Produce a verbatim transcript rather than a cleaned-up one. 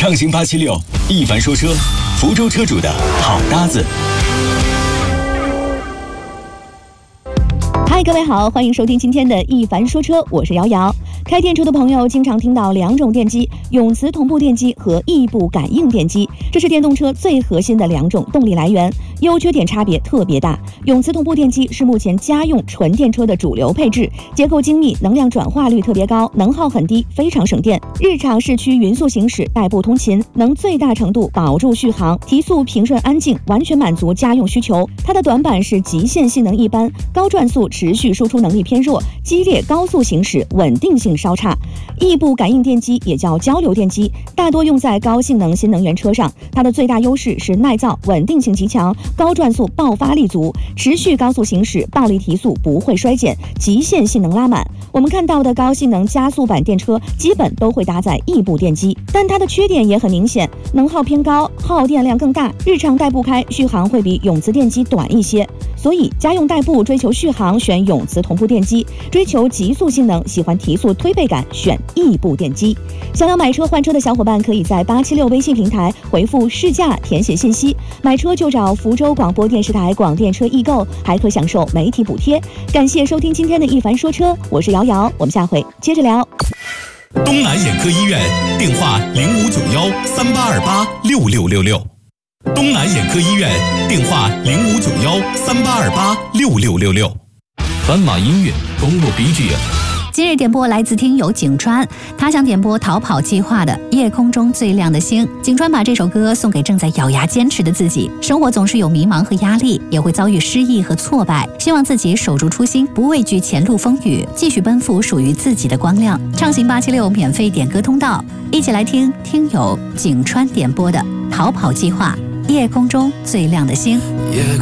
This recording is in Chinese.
畅行八七六，一凡说车，福州车主的好搭子。 嗨，各位好，欢迎收听今天的一凡说车，我是瑶瑶。开电车的朋友经常听到两种电机，永磁同步电机和异步感应电机，这是电动车最核心的两种动力来源，优缺点差别特别大。永磁同步电机是目前家用纯电车的主流配置，结构精密，能量转化率特别高，能耗很低，非常省电。日常市区匀速行驶、代步通勤，能最大程度保住续航，提速平顺安静，完全满足家用需求。它的短板是极限性能一般，高转速持续输出能力偏弱，激烈高速行驶稳定性稍差。异步感应电机也叫交流电机，大多用在高性能新能源车上。它的最大优势是耐造，稳定性极强，高转速爆发力足，持续高速行驶，暴力提速不会衰减，极限性能拉满。我们看到的高性能加速版电车基本都会搭载异步电机，但它的缺点也很明显，能耗偏高，耗电量更大，日常代步开续航会比永磁电机短一些。所以家用代步追求续航选永磁同步电机，追求极速性能喜欢提速推背感选异步电机。想要买车换车的小伙伴可以在八七六微信平台回复试驾填写信息，买车就找福州广播电视台广电车易购，还可享受媒体补贴。感谢收听今天的一凡说车，我是瑶瑶，我们下回接着聊。 东南眼科医院电话零五九幺三八二八六六六六。东南眼科医院电话零五九幺三八二八六六六六。 斑马音乐公路 B G M。 今日点播来自听友景川，他想点播逃跑计划的《夜空中最亮的星》。景川把这首歌送给正在咬牙坚持的自己，生活总是有迷茫和压力，也会遭遇失意和挫败，希望自己守住初心，不畏惧前路风雨，继续奔赴属于自己的光亮。畅行八七六免费点歌通道，一起来听听友景川点播的《逃跑计划》《夜空中最亮的星》。 夜